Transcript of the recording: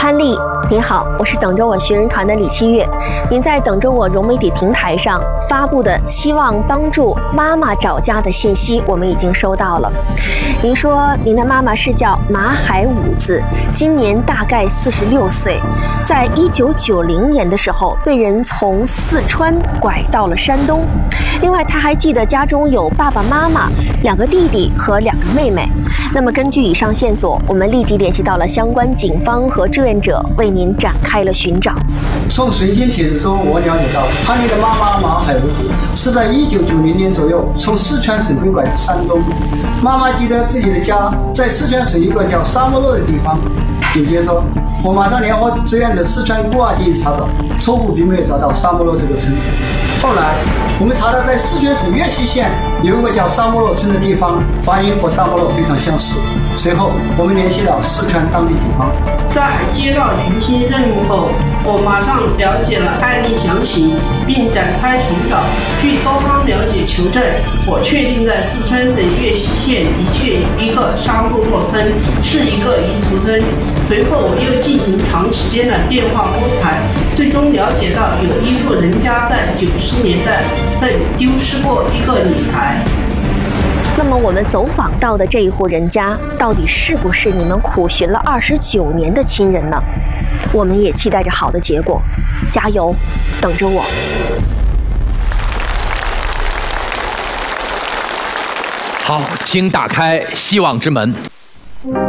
潘丽，你好，我是等着我寻人团的李希月。您在等着我融媒体平台上发布的希望帮助妈妈找家的信息，我们已经收到了。您说您的妈妈是叫马海五子，今年大概46岁，在1990年的时候被人从四川拐到了山东。另外，他还记得家中有爸爸妈妈、2个弟弟和2个妹妹。那么根据以上线索，我们立即联系到了相关警方和志愿者，为您展开了寻找。 从水晶帖子中，我了解到潘丽的妈妈马海五子是在1990年左右从四川省被拐到山东。妈妈记得自己的家在四川省一个叫沙漠路的地方。紧接着，我马上联合志愿者四川孤儿进行查找，初步并没有找到沙漠路这个村。后来，我们查到在四川省岳西县有一个叫沙漠路村的地方，发现和沙漠路非常相似。随后，我们联系了四川当地警方。 在接到寻亲任务后，我马上了解了案例详情，并展开寻找。据多方了解求证，我确定在四川省岳西县的确有一个沙漠路村，是一个彝族村。随后我又进行长时间的电话拨台，最终了解到有一户人家在90年代曾丢失过一个女孩。 那么我们走访到的这一户人家，到底是不是你们苦寻了29年的亲人呢？我们也期待着好的结果，加油，等着我。 好，请打开希望之门。